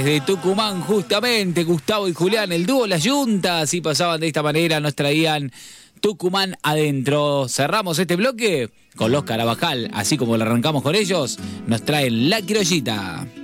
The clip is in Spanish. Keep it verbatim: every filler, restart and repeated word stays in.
De Tucumán, justamente, Gustavo y Julián, el dúo La Yunta, así pasaban de esta manera, nos traían Tucumán adentro. Cerramos este bloque con los Carabajal, así como lo arrancamos con ellos, nos traen La Criollita.